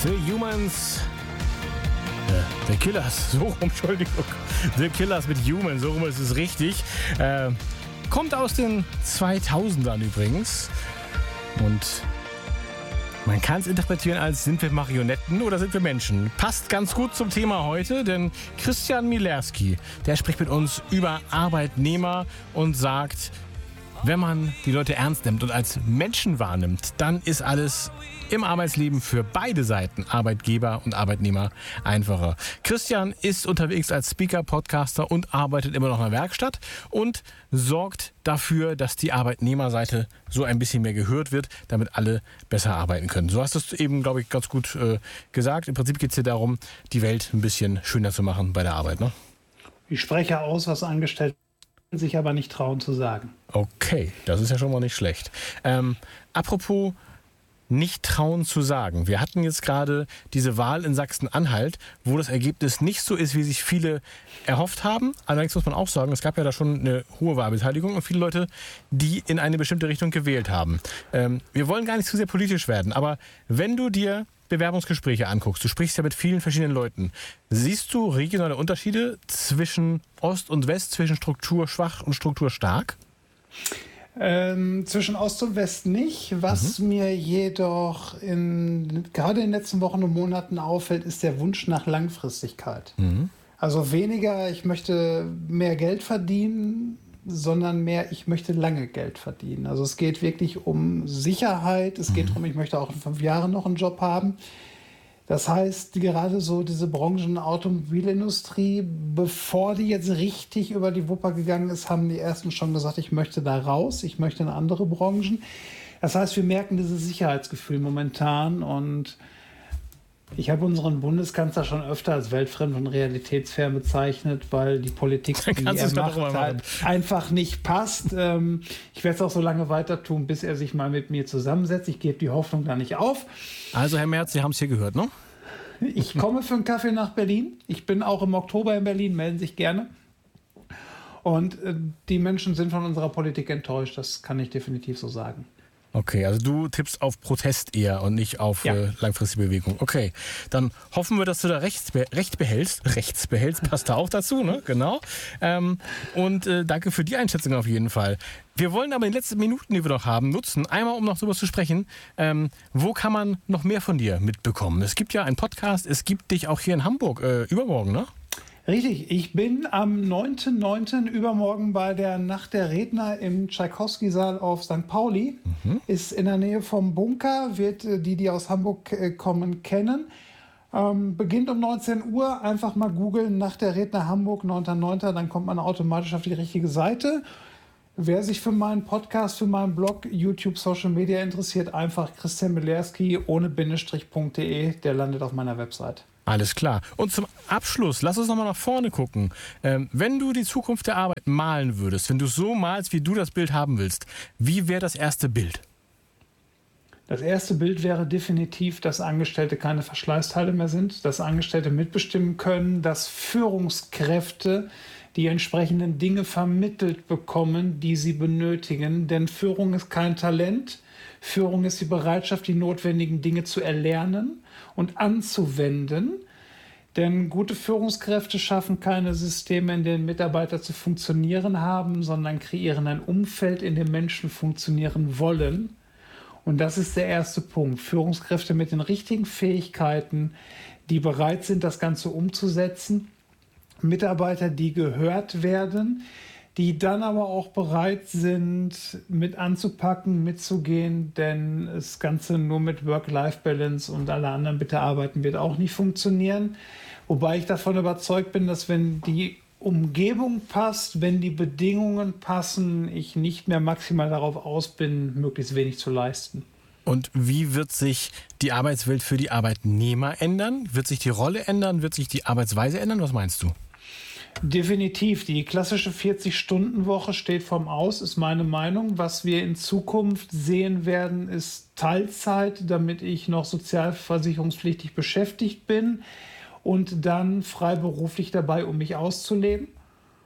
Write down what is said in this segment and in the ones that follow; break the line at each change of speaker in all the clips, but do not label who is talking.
The Humans. The Killers, so rum, Entschuldigung. The Killers mit Human, so rum ist es richtig. Kommt aus den 2000ern übrigens. Und man kann es interpretieren als, sind wir Marionetten oder sind wir Menschen? Passt ganz gut zum Thema heute, denn Christian Mielewski, der spricht mit uns über Arbeitnehmer und sagt, wenn man die Leute ernst nimmt und als Menschen wahrnimmt, dann ist alles im Arbeitsleben für beide Seiten, Arbeitgeber und Arbeitnehmer, einfacher. Christian ist unterwegs als Speaker, Podcaster und arbeitet immer noch in der Werkstatt und sorgt dafür, dass die Arbeitnehmerseite so ein bisschen mehr gehört wird, damit alle besser arbeiten können. So hast du es eben, glaube ich, ganz gut gesagt. Im Prinzip geht es hier darum, die Welt ein bisschen schöner zu machen bei der Arbeit, ne?
Ich spreche aus, was Angestellte sich aber nicht trauen zu sagen.
Okay, das ist ja schon mal nicht schlecht. Apropos nicht trauen zu sagen. Wir hatten jetzt gerade diese Wahl in Sachsen-Anhalt, wo das Ergebnis nicht so ist, wie sich viele erhofft haben. Allerdings muss man auch sagen, es gab ja da schon eine hohe Wahlbeteiligung und viele Leute, die in eine bestimmte Richtung gewählt haben. Wir wollen gar nicht zu sehr politisch werden, aber wenn du dir Bewerbungsgespräche anguckst, du sprichst ja mit vielen verschiedenen Leuten, siehst du regionale Unterschiede zwischen Ost und West, zwischen strukturschwach und strukturstark?
Zwischen Ost und West nicht. Was mir jedoch gerade in den letzten Wochen und Monaten auffällt, ist der Wunsch nach Langfristigkeit. Also weniger, ich möchte mehr Geld verdienen, sondern mehr, ich möchte lange Geld verdienen. Also es geht wirklich um Sicherheit, es geht darum, ich möchte auch in 5 Jahren noch einen Job haben. Das heißt, gerade so diese Branchen Automobilindustrie, bevor die jetzt richtig über die Wupper gegangen ist, haben die ersten schon gesagt, ich möchte da raus, ich möchte in andere Branchen. Das heißt, wir merken dieses Sicherheitsgefühl momentan und ich habe unseren Bundeskanzler schon öfter als weltfremd und realitätsfern bezeichnet, weil die Politik, die er macht, halt einfach nicht passt. Ich werde es auch so lange weiter tun, bis er sich mal mit mir zusammensetzt. Ich gebe die Hoffnung da nicht auf.
Also Herr Merz, Sie haben es hier gehört, ne?
Ich komme für einen Kaffee nach Berlin. Ich bin auch im Oktober in Berlin, melden sich gerne. Und die Menschen sind von unserer Politik enttäuscht, das kann ich definitiv so sagen.
Okay, also du tippst auf Protest eher und nicht auf langfristige Bewegung. Okay, dann hoffen wir, dass du da rechts behältst. Rechts behältst, passt da auch dazu, ne? Genau. Und danke für die Einschätzung auf jeden Fall. Wir wollen aber in den letzten Minuten, die wir noch haben, nutzen, einmal um noch darüber zu sprechen, wo kann man noch mehr von dir mitbekommen? Es gibt ja einen Podcast, es gibt dich auch hier in Hamburg übermorgen, ne?
Richtig, ich bin am 9.9. übermorgen bei der Nacht der Redner im Tschaikowski-Saal auf St. Pauli. Ist in der Nähe vom Bunker, wird die aus Hamburg kommen, kennen. Beginnt um 19 Uhr, einfach mal googeln, Nacht der Redner Hamburg, 9.9., dann kommt man automatisch auf die richtige Seite. Wer sich für meinen Podcast, für meinen Blog, YouTube, Social Media interessiert, einfach Christian Mielewski ohne Bindestrich.de, der landet auf meiner Website.
Alles klar. Und zum Abschluss, lass uns nochmal nach vorne gucken. Wenn du die Zukunft der Arbeit malen würdest, wenn du es so malst, wie du das Bild haben willst, wie wäre das erste Bild?
Das erste Bild wäre definitiv, dass Angestellte keine Verschleißteile mehr sind, dass Angestellte mitbestimmen können, dass Führungskräfte die entsprechenden Dinge vermittelt bekommen, die sie benötigen. Denn Führung ist kein Talent. Führung ist die Bereitschaft, die notwendigen Dinge zu erlernen und anzuwenden. Denn gute Führungskräfte schaffen keine Systeme, in denen Mitarbeiter zu funktionieren haben, sondern kreieren ein Umfeld, in dem Menschen funktionieren wollen. Und das ist der erste Punkt. Führungskräfte mit den richtigen Fähigkeiten, die bereit sind, das Ganze umzusetzen. Mitarbeiter, die gehört werden, die dann aber auch bereit sind, mit anzupacken, mitzugehen, denn das Ganze nur mit Work-Life-Balance und alle anderen bitte arbeiten wird auch nicht funktionieren. Wobei ich davon überzeugt bin, dass wenn die Umgebung passt, wenn die Bedingungen passen, ich nicht mehr maximal darauf aus bin, möglichst wenig zu leisten.
Und wie wird sich die Arbeitswelt für die Arbeitnehmer ändern? Wird sich die Rolle ändern? Wird sich die Arbeitsweise ändern? Was meinst du?
Definitiv. Die klassische 40-Stunden-Woche steht vorm Aus, ist meine Meinung. Was wir in Zukunft sehen werden, ist Teilzeit, damit ich noch sozialversicherungspflichtig beschäftigt bin und dann freiberuflich dabei, um mich auszuleben.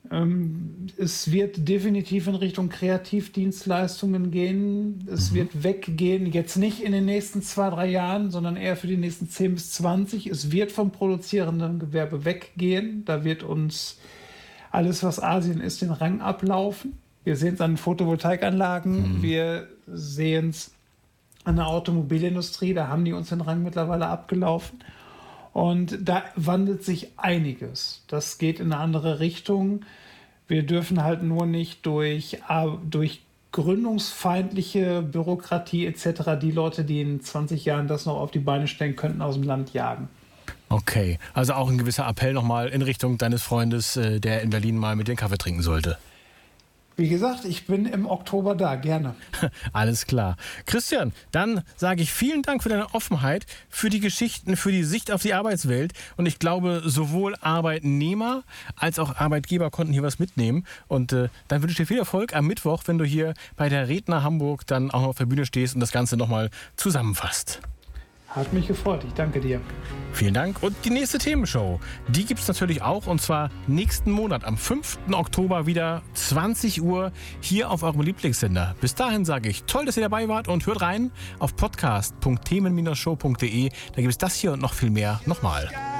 Es wird definitiv in Richtung Kreativdienstleistungen gehen. Es wird weggehen, jetzt nicht in den nächsten 2-3 Jahren, sondern eher für die nächsten 10 bis 20. Es wird vom produzierenden Gewerbe weggehen. Da wird uns alles, was Asien ist, den Rang ablaufen. Wir sehen es an Photovoltaikanlagen, wir sehen es an der Automobilindustrie, da haben die uns den Rang mittlerweile abgelaufen. Und da wandelt sich einiges. Das geht in eine andere Richtung. Wir dürfen halt nur nicht durch gründungsfeindliche Bürokratie etc. die Leute, die in 20 Jahren das noch auf die Beine stellen könnten, aus dem Land jagen.
Okay, also auch ein gewisser Appell nochmal in Richtung deines Freundes, der in Berlin mal mit dir einen Kaffee trinken sollte.
Wie gesagt, ich bin im Oktober da, gerne.
Alles klar. Christian, dann sage ich vielen Dank für deine Offenheit, für die Geschichten, für die Sicht auf die Arbeitswelt. Und ich glaube, sowohl Arbeitnehmer als auch Arbeitgeber konnten hier was mitnehmen. Und dann wünsche ich dir viel Erfolg am Mittwoch, wenn du hier bei der Redner Hamburg dann auch noch auf der Bühne stehst und das Ganze nochmal zusammenfasst.
Hat mich gefreut, ich danke dir.
Vielen Dank. Und die nächste Themenshow, die gibt es natürlich auch, und zwar nächsten Monat, am 5. Oktober wieder 20 Uhr hier auf eurem Lieblingssender. Bis dahin sage ich, toll, dass ihr dabei wart, und hört rein auf podcast.themen-show.de. Da gibt es das hier und noch viel mehr nochmal.